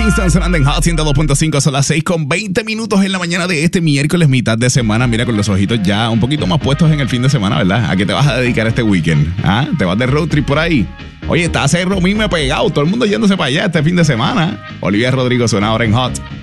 Kingston sonando en Hot 102.5. Son las 6:20 en la mañana de este miércoles, mitad de semana. Mira, con los ojitos ya un poquito más puestos en el fin de semana, ¿verdad? ¿A qué te vas a dedicar este weekend? ¿Ah? ¿Te vas de road trip por ahí? Oye, está Cerro Mime pegado. Todo el mundo yéndose para allá este fin de semana. Olivia Rodrigo suena ahora en Hot.